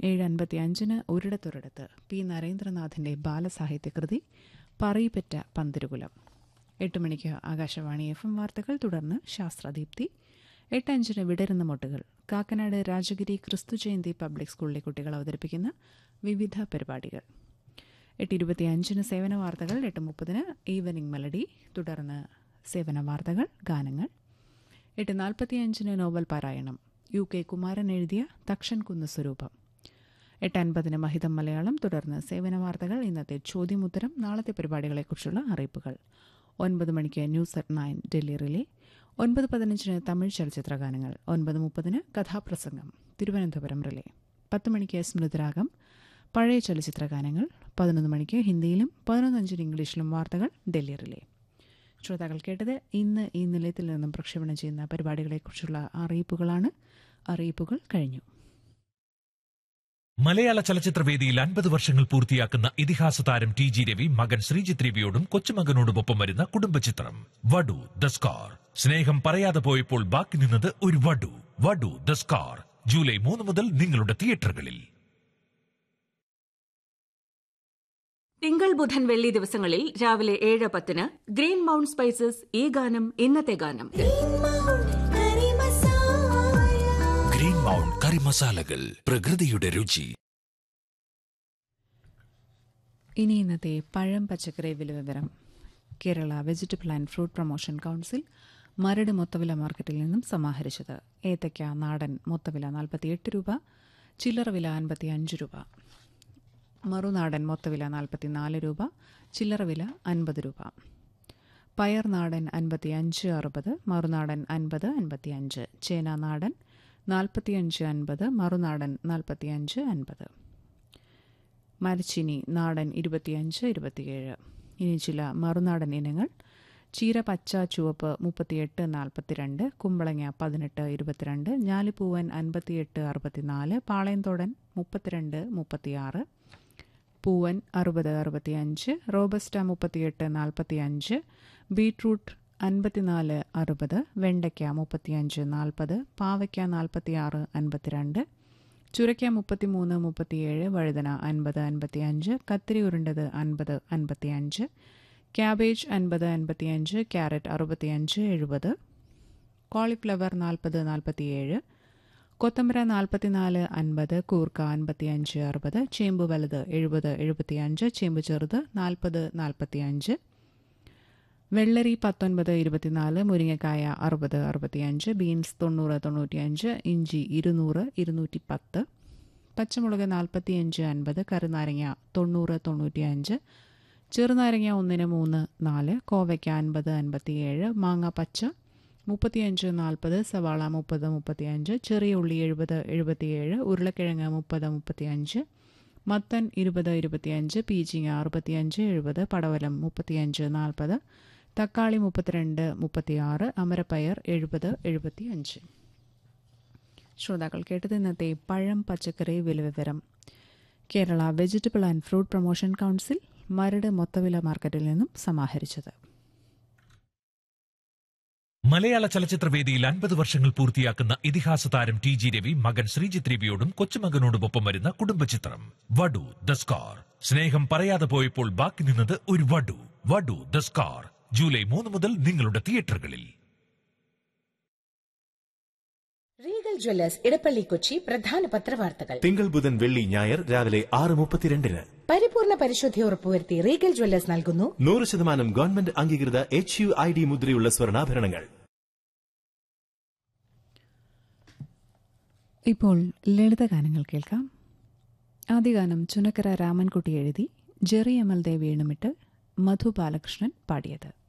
7:55 ഒരിടത്തൊരിടത്ത് P നരേന്ദ്രനാഥിന്റെ ബാലസാഹിത്യകൃതി പറയിപ്പറ്റ Panthirukulam. 8 മണിക്ക് Akashvani FM വാർത്തകൾ, തുടർന്ന് ശാസ്ത്രദീപ്തി. 8:05 വിടരുന്ന മൊട്ടുകൾ. കാക്കനാട് രാജഗിരി ക്രിസ്തു ജയന്തി പബ്ലിക് സ്കൂളിലെ കുട്ടികൾ അവതരിപ്പിക്കുന്ന വിവിധ പരിപാടികൾ. 8:25 സേവന വാർത്തകൾ. 8:30 ഈവനിംഗ് മെലഡി, തുടർന്ന് സേവന വാർത്തകൾ, ഗാനങ്ങൾ. 8:45 നോവൽ പാരായണം. UK കുമാരൻ എഴുതിയ തക്ഷൻ കുന്ന് സ്വരൂപം. 8:50 മഹിതം മലയാളം, തുടർന്ന് സേവന വാർത്തകൾ, ഇന്നത്തെ ചോദ്യമുത്തരം, നാളത്തെ പരിപാടികളെക്കുറിച്ചുള്ള അറിയിപ്പുകൾ. 9 മണിക്ക് news at 9 Delhi relay. 9:15 Tamil ചലച്ചിത്ര ഗാനങ്ങൾ. 9:30 കഥാപ്രസംഗം തിരുവനന്തപുരം റിലേ. 10 മണിക്ക് സ്മൃതിരാഗം പഴയ ചലച്ചിത്ര ഗാനങ്ങൾ. 11 മണിക്ക് ഹിന്ദിയിലും 11:05 ഇംഗ്ലീഷിലും വാർത്തകൾ ഡൽഹി റിലേ. ശ്രോതാക്കൾ കേട്ടത് ഇന്ന് ഈ നിലയത്തിൽ നിന്നും പ്രക്ഷേപണം ചെയ്യുന്ന പരിപാടികളെക്കുറിച്ചുള്ള അറിയിപ്പുകളാണ്. അറിയിപ്പുകൾ കഴിഞ്ഞു. മലയാള ചലച്ചിത്രവേദിയിൽ 50 വർഷങ്ങൾ പൂർത്തിയാക്കുന്ന ഇതിഹാസ താരം TG രവി മകൻ ശ്രീജിത്ത് രവിയോടും കൊച്ചുമകനോടുമൊപ്പം വരുന്ന കുടുംബചിത്രം വടു ദ സ്കാർ. സ്നേഹം പറയാതെ പോയപ്പോൾ ബാക്കി നിന്നത് ഒരു വടു. വടു ദ സ്കാർ ജൂലൈ 3 മുതൽ നിങ്ങളുടെ തിയേറ്ററുകളിൽ. തിങ്കൾ ബുധൻ വെള്ളി ദിവസങ്ങളിൽ രാവിലെ 7:10 ഗ്രീൻ മൗണ്ട് സ്പൈസസ് ഈ ഗാനം ഇന്നത്തെ ഗാനം. ഗ്രീൻ മൗണ്ട് കറി മസാലകൾ, പ്രകൃതിയുടെ രുചി. ഇനി ഇന്നത്തെ പഴം പച്ചക്കറി വില വിവരം. Kerala vegetable and fruit promotion council Maradu മൊത്തവില മാർക്കറ്റിൽ നിന്നും സമാഹരിച്ചത്. ഏത്തയ്ക്ക നാടൻ മൊത്തവില 48 രൂപ, ചില്ലറ വില 55 രൂപ. മറുനാടൻ മൊത്തവില 44 രൂപ, ചില്ലറ വില 50 രൂപ. പയർ നാടൻ 55-60, മറുനാടൻ 50-55. ചേന നാടൻ 45-50, മറുനാടൻ 45-50. മരച്ചീനി നാടൻ 25-27. ഇനി ചില മറുനാടൻ ഇനങ്ങൾ. ചീര പച്ച ചുവപ്പ് 38-42, കുമ്പളങ്ങ 18-22, ഞാലിപ്പൂവൻ 58-64, പാളയംതോടൻ 32-36, പൂവൻ 60-65, റോബസ്റ്റ 38-45, ബീട്രൂട്ട് 54-60, വെണ്ടയ്ക്ക 35-40, പാവയ്ക്ക 46-52, ചുരയ്ക്ക 33-37, വഴുതന 50-55, കത്തിരി ഉരുണ്ടത് 50-55, ക്യാബേജ് 50-55, ക്യാരറ്റ് 65-70, കോളിഫ്ലവർ 40-47, കൊത്തമ്പര 44-50, കൂർക്ക 55-60, ചേമ്പ് വലുത് 70-75, ചേമ്പ് ചെറുത് 40-45, വെള്ളരി 19-24, മുരിങ്ങക്കായ 60-65, ബീൻസ് 90-95, ഇഞ്ചി 200-210, പച്ചമുളക് 45-50, കറുനാരങ്ങ 90-95, ചെറുനാരങ്ങ 1-3-4, കോവയ്ക്ക 50-57, മാങ്ങ പച്ച 35-40, സവാള 30-35, ചെറിയ ഉള്ളി 70-77, ഉരുളക്കിഴങ്ങ് 30-35, മത്തൻ 20-25, പീച്ചിങ്ങ 65-70, പടവലം 35-40, തക്കാളി 32-36, അമരപ്പയർ 70-75. ശ്രോതാക്കൾ കേട്ടത് ഇന്നത്തെ പഴം പച്ചക്കറി വില വിവരം. Kerala vegetable and fruit promotion council Maradu മൊത്തവില മാർക്കറ്റിൽ നിന്നും സമാഹരിച്ചത്. മലയാള ചലച്ചിത്രവേദിയിൽ 50 വർഷങ്ങൾ പൂർത്തിയാക്കുന്ന ഇതിഹാസ താരം TG രവി മകൻ ശ്രീജിത്ത് രവിയോടും കൊച്ചുമകനോടുമൊപ്പം വരുന്ന കുടുംബചിത്രം വടു ദ സ്കാർ. സ്നേഹം പറയാതെ പോയപ്പോൾ ബാക്കി നിന്നത് ഒരു വടു. വടു ദ സ്കാർ ജൂലൈ 3 മുതൽ നിങ്ങളുടെ തിയേറ്ററുകളിൽ. റീഗൽ ജ്വല്ലേഴ്സ് ഇടപ്പള്ളി കൊച്ചി പ്രധാന പത്രവാർത്തകൾ. തിങ്കൾ ബുധൻ വെള്ളി ഞായർ രാവിലെ 6:32. പരിപൂർണ പരിശുദ്ധി ഉറപ്പുവരുത്തി റീഗൽ ജ്വല്ലേഴ്സ് നൽകുന്നു 100% ഗവൺമെന്റ് അംഗീകൃത HUID മുദ്രയുള്ള സ്വർണ്ണാഭരണങ്ങൾ. ഇപ്പോൾ ലളിതഗാനങ്ങൾ കേൾക്കാം. ആദ്യ ഗാനം ചുനക്കര രാമൻകുട്ടി എഴുതി, ജെറി അമൽദേവ് ഈണമിട്ട് മധു ബാലകൃഷ്ണൻ പാടിയത്.